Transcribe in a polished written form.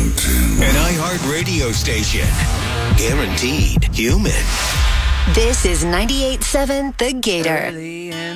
An iHeart radio station. Guaranteed human. This is 98.7 The Gator. Early in